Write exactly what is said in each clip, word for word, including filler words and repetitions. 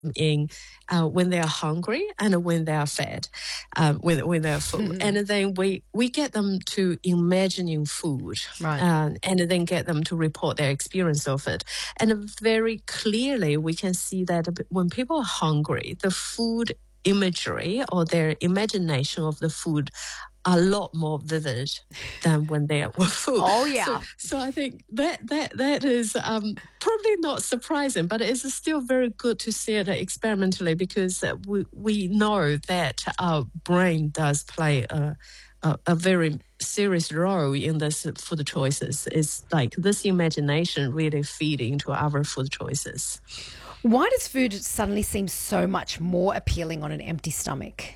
in uh, when they are hungry and when they are fed, um, when, when they're full. And then we, we get them to imagining food, Right. uh, and then get them to report their experience of it. And very clearly we can see that when people are hungry, the food imagery or their imagination of the food a lot more vivid than when they were full. Oh, yeah. So, so I think that that that is um, probably not surprising, but it's still very good to see it experimentally, because we we know that our brain does play a a, a very serious role in this food choices. It's like this imagination really feed into our food choices. Why does food suddenly seem so much more appealing on an empty stomach?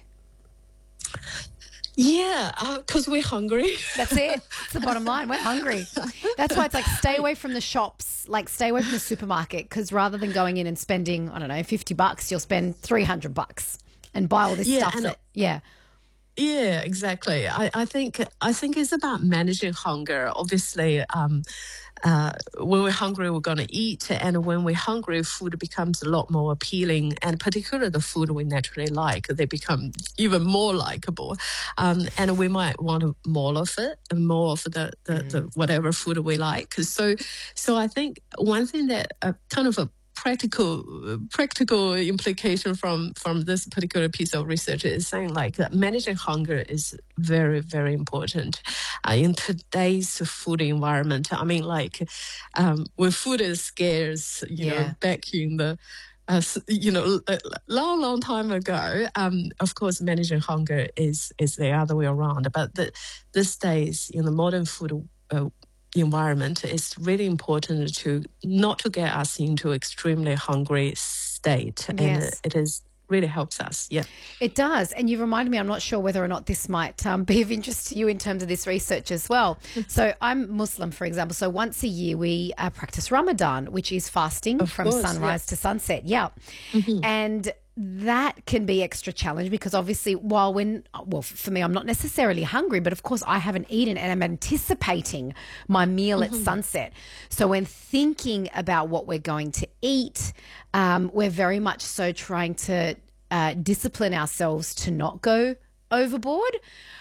Yeah, because uh, we're hungry. That's it. It's the bottom line. We're hungry. That's why it's like stay away from the shops, like stay away from the supermarket, because rather than going in and spending, I don't know, fifty bucks, you'll spend three hundred bucks and buy all this yeah, stuff. That, yeah. Yeah, exactly. I, I think I think it's about managing hunger. Obviously, um, uh, when we're hungry, we're going to eat. And when we're hungry, food becomes a lot more appealing. And particularly the food we naturally like, they become even more likable. Um, and we might want more of it, and more of the, the, mm. the whatever food we like. So, so I think one thing that uh, kind of a practical practical implication from from this particular piece of research is saying like that managing hunger is very, very important uh, in today's food environment. I mean, like um, when food is scarce, you yeah. know, back in the uh, you know, a long, long time ago, um, of course, managing hunger is is the other way around. But the, these days, in the modern food uh, environment, it's really important to not to get us into extremely hungry state. Yes. And it is really helps us. Yeah, it does. And you reminded me, I'm not sure whether or not this might um, be of interest to you in terms of this research as well. So I'm Muslim, for example. So once a year we uh, practice Ramadan, which is fasting of from course, sunrise yeah. to sunset. Yeah. Mm-hmm. And that can be extra challenge because obviously while when, well, for me, I'm not necessarily hungry, but of course I haven't eaten and I'm anticipating my meal mm-hmm. at sunset. So when thinking about what we're going to eat, um, we're very much so trying to uh, discipline ourselves to not go overboard.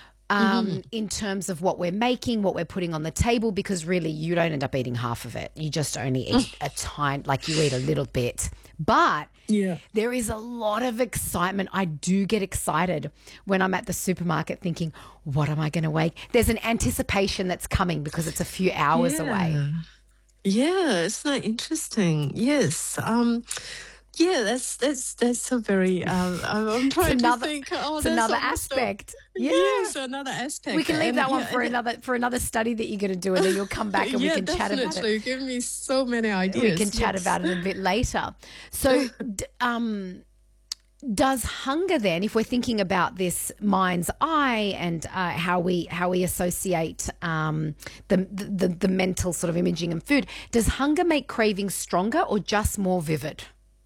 Um, mm-hmm. in terms of what we're making, what we're putting on the table, because really you don't end up eating half of it. You just only eat a tiny, like you eat a little bit. But yeah. there is a lot of excitement. I do get excited when I'm at the supermarket thinking, what am I going to make? There's an anticipation that's coming because it's a few hours yeah. away. Yeah, it's not interesting. Yes. Um, Yeah, that's that's that's a very. Um, I'm trying another, to think. Oh, it's another aspect. A, yeah, yes, another aspect. We can leave and, that one yeah, for another for another study that you're going to do, and then you'll come back and yeah, we can chat about it. Give me so many ideas. We can chat yes. about it a bit later. So, d- um, does hunger then, if we're thinking about this mind's eye and uh, how we how we associate um, the, the the mental sort of imaging and food, does hunger make cravings stronger or just more vivid?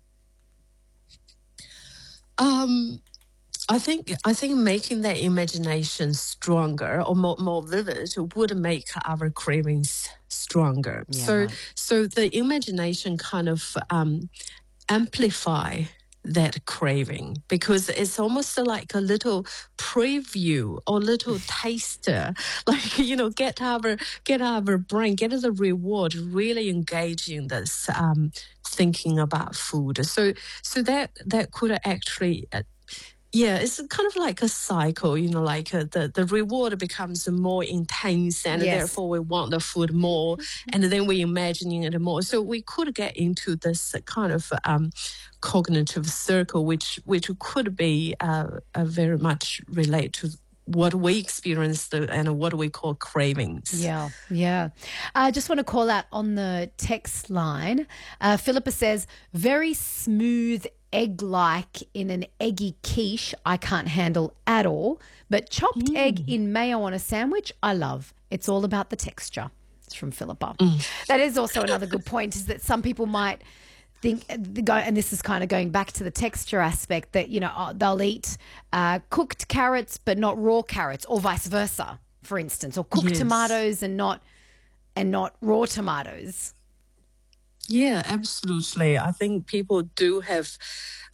Um, I think I think making that imagination stronger or more, more vivid would make our cravings stronger. Yeah, so right. so the imagination kind of um, amplify that craving, because it's almost like a little preview or little taster, like, you know, get our get our brain, get the reward, really engage in this um, thinking about food. So so that that could actually uh, yeah, it's kind of like a cycle, you know, like uh, the, the reward becomes more intense and yes. therefore we want the food more and then we're imagining it more. So we could get into this kind of um, cognitive circle, which which could be uh, uh, very much relate to what we experience and what we call cravings. Yeah, yeah. I just want to call out on the text line. Uh, Philippa says, very smooth egg-like in an eggy quiche I can't handle at all, but chopped mm. egg in mayo on a sandwich I love. It's all about the texture. It's from Philippa. Mm. That is also another good point, is that some people might think, and this is kind of going back to the texture aspect, that, you know, they'll eat uh, cooked carrots but not raw carrots, or vice versa, for instance, or cooked yes. tomatoes and not and not raw tomatoes. Yeah, absolutely. I think people do have